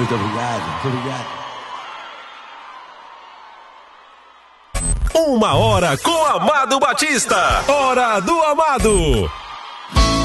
Muito obrigado, muito obrigado. 1 hora com Amado Batista. Hora do Amado.